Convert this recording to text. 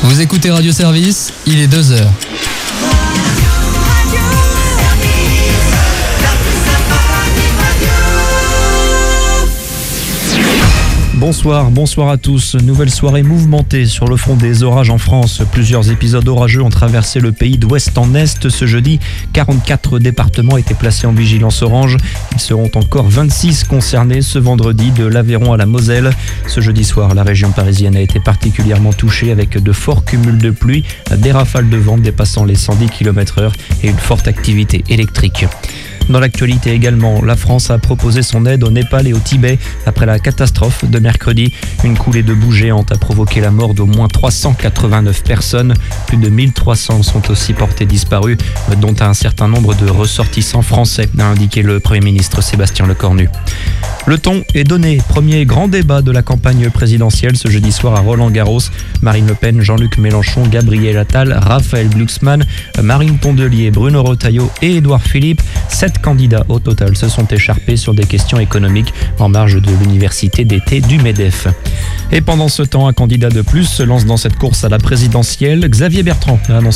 Vous écoutez Radio Service, il est 2h. Bonsoir à tous. Nouvelle soirée mouvementée sur le front des orages en France. Plusieurs épisodes orageux ont traversé le pays d'ouest en est ce jeudi. 44 départements étaient placés en vigilance orange. Ils seront encore 26 concernés ce vendredi de l'Aveyron à la Moselle. Ce jeudi soir, la région parisienne a été particulièrement touchée avec de forts cumuls de pluie, des rafales de vent dépassant les 110 km/h et une forte activité électrique. Dans l'actualité également, la France a proposé son aide au Népal et au Tibet après la catastrophe de mercredi. Une coulée de boue géante a provoqué la mort d'au moins 389 personnes. Plus de 1300 sont aussi portés disparus, dont un certain nombre de ressortissants français, a indiqué le Premier ministre Sébastien Lecornu. Le ton est donné. Premier grand débat de la campagne présidentielle ce jeudi soir à Roland-Garros. Marine Le Pen, Jean-Luc Mélenchon, Gabriel Attal, Raphaël Glucksmann, Marine Tondelier, Bruno Retailleau et Édouard Philippe. 7 candidats au total se sont écharpés sur des questions économiques en marge de l'université d'été du MEDEF. Et pendant ce temps, un candidat de plus se lance dans cette course à la présidentielle. Xavier Bertrand a annoncé